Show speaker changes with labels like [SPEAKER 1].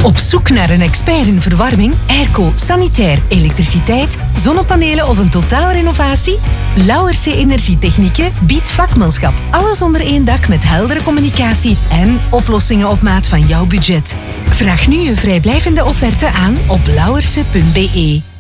[SPEAKER 1] Op zoek naar een expert in verwarming, airco, sanitair, elektriciteit, zonnepanelen of een totaalrenovatie? Lauwerse Energietechnieken biedt vakmanschap. Alles onder één dak met heldere communicatie en oplossingen op maat van jouw budget. Vraag nu een vrijblijvende offerte aan op lauwerse.be.